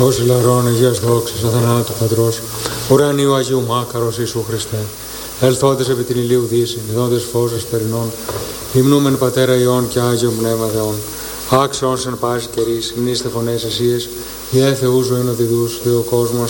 Ως ηλαρών Αγίας δόξης, αθανάτου Πατρός, ουρανίου Αγίου Μάκαρος Ιησού Χριστέ, ελθόντες επί την ηλίου δύση, δόντες φως ασπερινών, υμνούμεν Πατέρα Υιών και Άγιο Πνεύμα Θεών, άξιον εν πάση καιρής, γνήστε φωνές εσίες, διέ Θεού ζωήν οδηδούς, Θεό κόσμος,